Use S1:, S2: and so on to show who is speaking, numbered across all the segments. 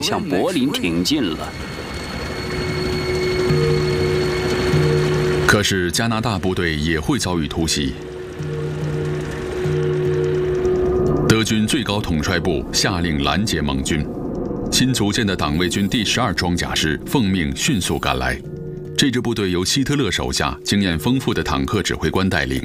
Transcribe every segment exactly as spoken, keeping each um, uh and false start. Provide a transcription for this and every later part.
S1: 向柏林挺进了。
S2: 可是加拿大部队也会遭遇突袭。德军最高统帅部下令拦截盟军，新组建的党卫军第十二装甲师奉命迅速赶来。这支部队由希特勒手下经验丰富的坦克指挥官带领。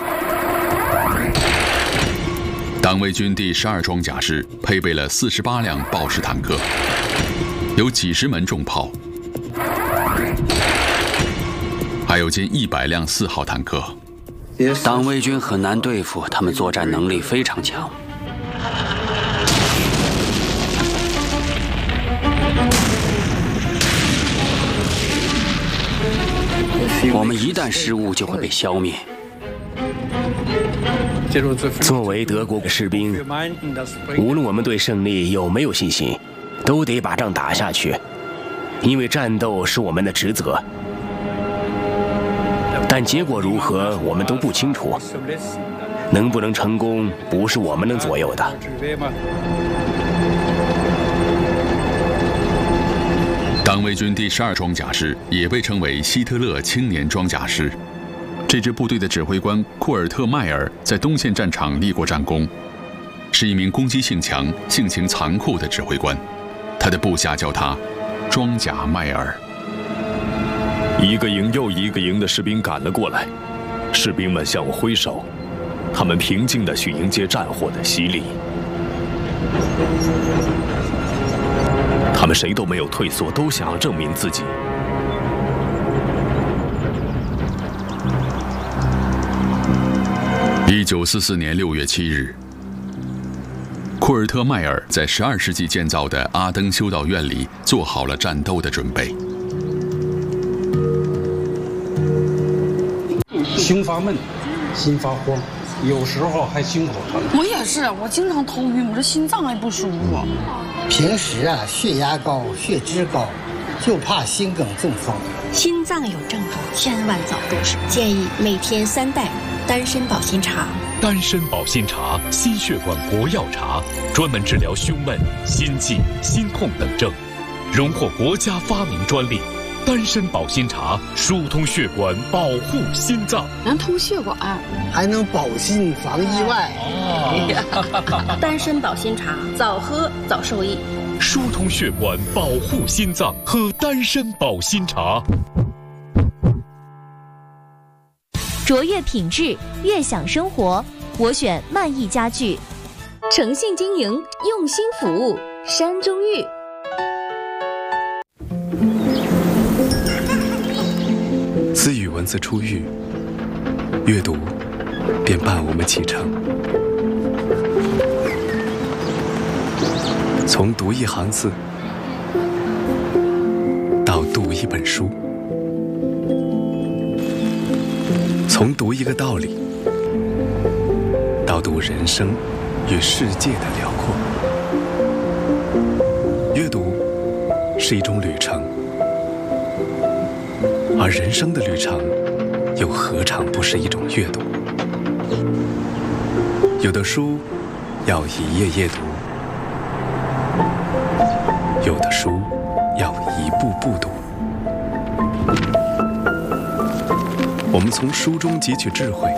S2: 党卫军第十二装甲师配备了四十八辆豹式坦克，有几十门重炮，还有近一百辆四号坦克。
S1: 党卫军很难对付，他们作战能力非常强。我们一旦失误，就会被消灭。
S3: 作为德国士兵，无论我们对胜利有没有信心，都得把仗打下去，因为战斗是我们的职责。但结果如何，我们都不清楚。能不能成功，不是我们能左右的。
S2: 党卫军第十二装甲师也被称为希特勒青年装甲师。这支部队的指挥官库尔特·迈尔在东线战场立过战功，是一名攻击性强、性情残酷的指挥官。他的部下叫他“装甲迈尔”。
S4: 一个营又一个营的士兵赶了过来，士兵们向我挥手，他们平静地去迎接战火的洗礼。他们谁都没有退缩，都想要证明自己。
S2: 一九四四年六月七日，库尔特·迈尔在十二世纪建造的阿登修道院里做好了战斗的准备。
S5: 心发闷，心发慌，有时候还心口疼。
S6: 我也是，我经常头晕，我这心脏还不舒服。
S7: 平时啊，血压高，血脂高，就怕心梗中风。
S8: 心脏有症状，千万早重视。建议每天三袋丹参保心茶。
S9: 丹参保心茶，心血管活药茶，专门治疗胸闷、心悸、心痛等症，荣获国家发明专利。丹参保心茶疏通血管，保护心脏，
S6: 能通血管，
S7: 还能保心防意外。
S8: 哦、丹参保心茶，早喝早受益。
S9: 疏通血管，保护心脏，喝丹参保心茶。
S10: 卓越品质，悦享生活，我选漫艺家具。诚信经营，用心服务，山中玉。
S11: 自与文字出狱，阅读便伴我们启程。从读一行字到读一本书，从读一个道理到读人生与世界的辽阔。阅读是一种旅程，而人生的旅程又何尝不是一种阅读？有的书要一页页读，有的书要一步步读。我们从书中汲取智慧，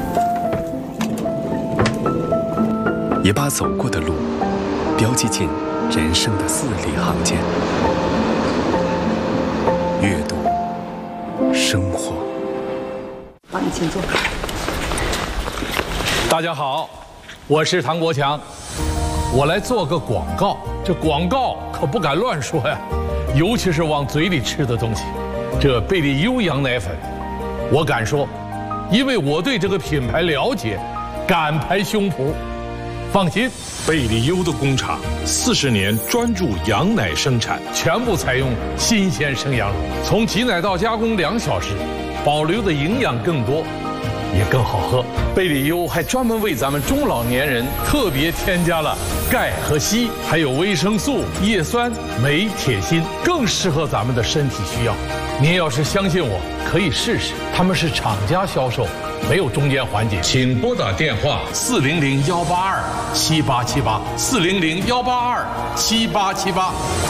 S11: 也把走过的路标记进人生的字里行间。阅读生活。
S6: 帮你请坐。
S12: 大家好，我是唐国强，我来做个广告。这广告可不敢乱说呀，尤其是往嘴里吃的东西。这贝利优羊奶粉，我敢说，因为我对这个品牌了解，敢拍胸脯。放心，贝利优的工厂四十年专注羊奶生产，全部采用新鲜生羊乳，从挤奶到加工两小时，保留的营养更多，也更好喝。贝利优还专门为咱们中老年人特别添加了钙和硒，还有维生素、叶酸、镁、铁、锌，更适合咱们的身体需要。您要是相信我，可以试试。他们是厂家销售， 没有中间环节。请拨打电话四零零幺八二七八七八，四零零幺八二七八七八。